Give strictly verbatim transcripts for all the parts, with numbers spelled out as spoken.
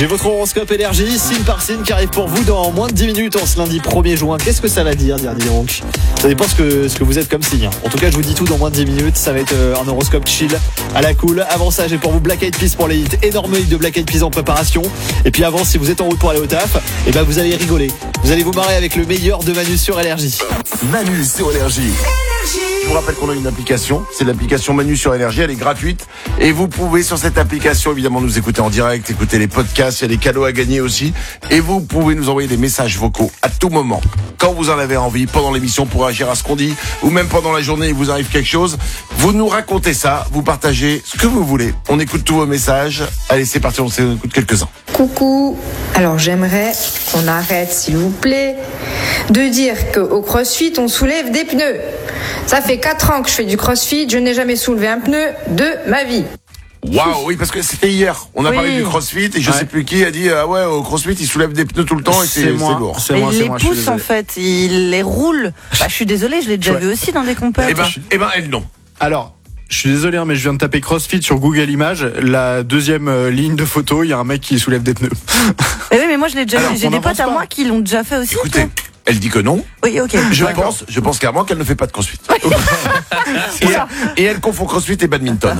J'ai votre horoscope énergie, signe par signe, qui arrive pour vous dans moins de dix minutes en ce lundi premier juin. Qu'est-ce que ça va dire, dire dis donc? Ça dépend ce que, ce que vous êtes comme signe. En tout cas, je vous dis tout dans moins de dix minutes. Ça va être un horoscope chill, à la cool. Avant ça, j'ai pour vous Black Eyed Peas pour les hits. Énorme hit de Black Eyed Peas en préparation. Et puis avant, si vous êtes en route pour aller au taf, et ben vous allez rigoler. Vous allez vous marrer avec le meilleur de Manu sur Énergie. Manu sur Énergie. Je vous rappelle qu'on a une application, c'est l'application Manu sur Énergie, elle est gratuite et vous pouvez sur cette application évidemment nous écouter en direct, écouter les podcasts, il y a des cadeaux à gagner aussi et vous pouvez nous envoyer des messages vocaux à tout moment, quand vous en avez envie, pendant l'émission pour réagir à ce qu'on dit ou même pendant la journée il vous arrive quelque chose, vous nous racontez ça, vous partagez ce que vous voulez, on écoute tous vos messages, allez c'est parti, on écoute quelques-uns. Coucou, alors j'aimerais qu'on arrête s'il vous plaît de dire qu'au CrossFit on soulève des pneus. Ça fait quatre ans que je fais du CrossFit, je n'ai jamais soulevé un pneu de ma vie. Waouh, oui, parce que c'était hier. On a oui. parlé du CrossFit et je ouais. sais plus qui a dit ah ouais au CrossFit ils soulèvent des pneus tout le temps et c'est, c'est, c'est lourd. C'est moi, il c'est les moi, pousse en fait, il les roule. Bah, je suis désolée, je l'ai déjà Ouais. vu aussi dans des compètes. Eh ben, eh ben elle non. Alors, je suis désolé, hein, mais je viens de taper CrossFit sur Google Images. La deuxième euh, ligne de photo, il y a un mec qui soulève des pneus. Eh oui, mais moi je l'ai déjà Alors, vu. J'ai on des n'avance potes à pas. moi qui l'ont déjà fait aussi. Écoutez, elle dit que non. Oui, ok. Je D'accord. pense, je pense clairement qu'elle ne fait pas de CrossFit. et, et elle confond CrossFit et badminton.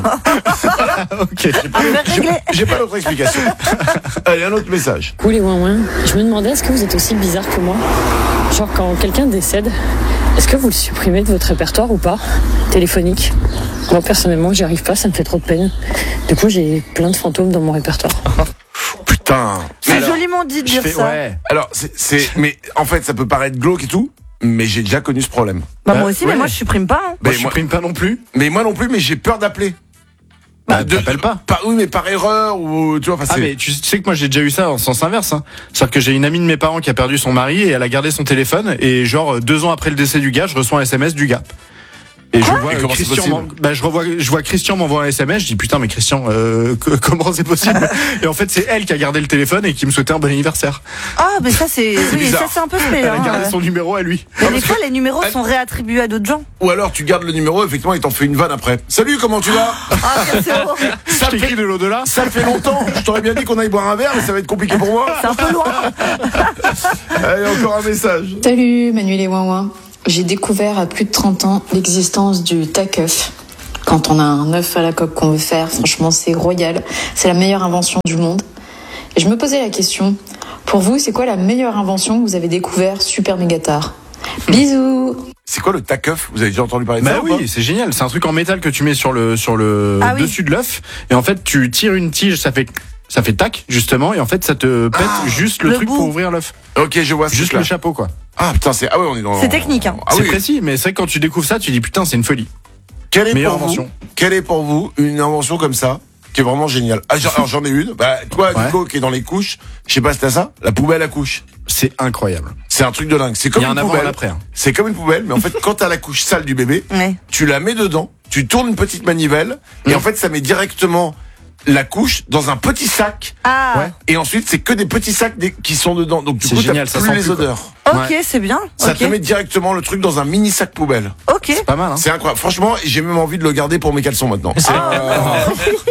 Ok. On va J'ai, régler. j'ai pas d'autre explication. Allez, un autre message. Coucou les ouin-ouin, je me demandais, est-ce que vous êtes aussi bizarre que moi? Genre quand quelqu'un décède, est-ce que vous le supprimez de votre répertoire ou pas? Téléphonique. Moi personnellement j'y arrive pas, ça me fait trop de peine. Du coup j'ai plein de fantômes dans mon répertoire. Putain. C'est Alors, joliment dit de Je dire fais, ça. ouais. alors c'est, c'est, mais en fait ça peut paraître glauque et tout, mais j'ai déjà connu ce problème. Bah, Bah, moi aussi, ouais. mais moi je supprime pas. Hein. Moi, Mais je moi- supprime pas non plus. Mais moi non plus, mais j'ai peur d'appeler. Bah, De- t'appelles pas. Par, oui, mais par erreur ou tu vois. Enfin, Ah c'est- mais tu sais que moi j'ai déjà eu ça en sens inverse. Hein. C'est-à-dire que j'ai une amie de mes parents qui a perdu son mari et elle a gardé son téléphone et genre deux ans après le décès du gars, je reçois un S M S du gars. Et je vois Et euh, comment c'est Christian, possible m'en- bah, je revois, je vois Christian m'envoie un S M S, je dis putain mais Christian, euh, que- comment c'est possible? Et en fait c'est elle qui a gardé le téléphone et qui me souhaitait un bon anniversaire. Ah, mais ça c'est. Oui, bizarre. ça c'est un peu Elle spé. a Hein. gardé son numéro à lui. Mais des fois les numéros Elle- sont réattribués à d'autres gens. Ou alors tu gardes le numéro, effectivement, il t'en fait une vanne après. Salut, comment tu vas? Ah, c'est horrible. Ça Je me fait, t'écris de l'au-delà. ça me fait longtemps. Je t'aurais bien dit qu'on aille boire un verre, mais ça va être compliqué pour moi. C'est un peu loin. Allez, encore un message. Salut Manu les ouin-ouin. J'ai découvert à plus de trente ans l'existence du tac-œuf. Quand on a un œuf à la coque qu'on veut faire, franchement c'est royal. C'est la meilleure invention du monde. Et je me posais la question, pour vous c'est quoi la meilleure invention que vous avez découvert super méga tard? Bisous. C'est quoi le tac-œuf? Vous avez déjà entendu parler de Bah ça ou pas? oui, c'est génial. C'est un truc en métal que tu mets sur le sur le Ah oui. dessus de l'œuf et en fait tu tires une tige, ça fait ça fait tac justement et en fait ça te pète Ah, juste le, le truc bout. pour ouvrir l'œuf. Ok, je vois ce Juste truc-là. le chapeau quoi. Ah putain, c'est ah ouais, on est dans. C'est technique, hein. Ah c'est oui. précis, mais c'est vrai que quand tu découvres ça, tu dis putain c'est une folie. Quelle est Meilleure pour vous invention. Quelle est pour vous une invention comme ça qui est vraiment géniale? Ah, j'en- alors j'en ai une. Bah toi, Ouais. Nico, qui est dans les couches, je sais pas si t'as ça. La poubelle à couches. C'est incroyable. C'est un truc de dingue. C'est comme Il y a une un avant et poubelle. un après. Hein. C'est comme une poubelle, mais en fait, quand t'as la couche sale du bébé, Ouais. tu la mets dedans, tu tournes une petite manivelle, et Mm. en fait, ça met directement la couche dans un petit sac. Ah, Ouais. Et ensuite, c'est que des petits sacs des- qui sont dedans. Donc du C'est coup, génial, t'as ça plus sent les plus, quoi. odeurs. ok, Ouais. c'est bien. Ça Ok. te met directement le truc dans un mini sac poubelle. Ok. C'est pas mal. Hein. C'est incroyable. Franchement, j'ai même envie de le garder pour mes caleçons maintenant. C'est, euh,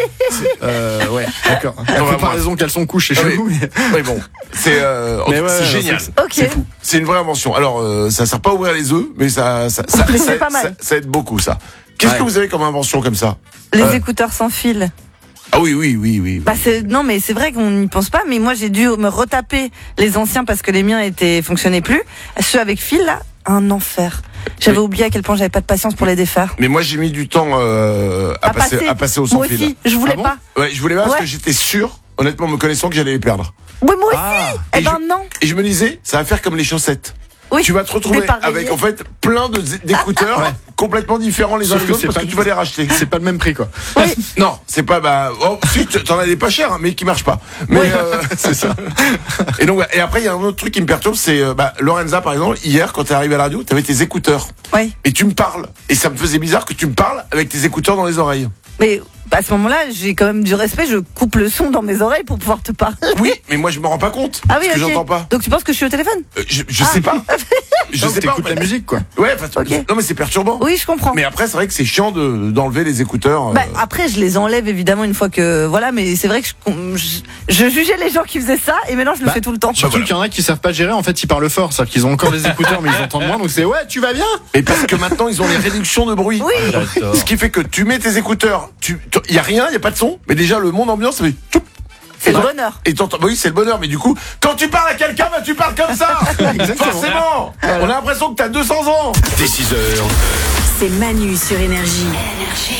Euh, ouais, d'accord. La va comparaison caleçon couche, c'est Ah oui. chelou. Mais... oui, bon, c'est, euh, en Mais tout cas, ouais, c'est ouais, génial. c'est- Ok. C'est fou. C'est une vraie invention. Alors, euh, ça sert pas à ouvrir les œufs, mais ça, ça, ça, Mais ça, c'est aide, pas mal. ça- ça aide beaucoup, ça. Qu'est-ce Ouais. que vous avez comme invention comme ça? Les Euh. écouteurs sans fil. Ah oui, oui, oui, oui. Bah c'est non mais c'est vrai qu'on n'y pense pas, mais moi j'ai dû me retaper les anciens parce que les miens étaient fonctionnaient plus. Ceux avec fil là, un enfer. J'avais Oui. oublié à quel point j'avais pas de patience pour les défaire. Mais moi, j'ai mis du temps euh, à, passer, à passer au sans Moi fil. aussi, je voulais Ah bon pas. Ouais, je voulais pas parce Ouais. que j'étais sûr, honnêtement, me connaissant, que j'allais les perdre. Oui, moi aussi. Ah. eh Et ben je- non. Et je me disais, ça va faire comme les chaussettes. Oui. Tu vas te retrouver Dépareillé. avec en fait plein de d'écouteurs Ouais. complètement différents les uns Sauf des que autres c'est parce pas que du- tu vas les racheter. C'est pas le même prix quoi. Oui. Non, c'est pas bah oh, si tu- t'en as des pas chers hein, mais qui marchent pas. Mais euh, C'est ça. et donc ouais. Et après il y a un autre truc qui me perturbe, c'est euh, bah Lorenza par exemple hier quand t'es arrivé à la radio, t'avais tes écouteurs Oui. et tu me parles et ça me faisait bizarre que tu me parles avec tes écouteurs dans les oreilles. Mais bah, à ce moment-là, j'ai quand même du respect. Je coupe le son dans mes oreilles pour pouvoir te parler. Oui, mais moi je me rends pas compte Ah oui, parce que ok. j'entends pas. Donc tu penses que je suis au téléphone? Euh, je je sais pas. je sais pas. T'écoutes en fait. la musique, quoi. Ouais, enfin, Ok. non mais c'est perturbant. Oui, je comprends. Mais après, c'est vrai que c'est chiant de d'enlever les écouteurs. Bah, euh, après, je les enlève évidemment une fois que voilà, mais c'est vrai que je, je, je jugeais les gens qui faisaient ça et maintenant je le Bah, fais tout le temps. Surtout voilà. qu'il y en a qui savent pas gérer, en fait, ils parlent fort. C'est-à-dire qu'ils ont encore des écouteurs, mais ils entendent moins, donc c'est ouais, tu vas bien? Et parce que maintenant, ils ont les réductions de bruit. Oui. J'adore. Ce qui fait que tu mets tes écouteurs, tu, il y a rien, il y a pas de son, mais déjà le monde ambiance, ça fait tchoup. C'est le Ouais. bonheur. Et t'entends, bah oui, c'est le bonheur, mais du coup, quand tu parles à quelqu'un, bah tu parles comme ça. Forcément. On a l'impression que t'as deux cents ans. Dès six heures, C'est Manu sur Énergie.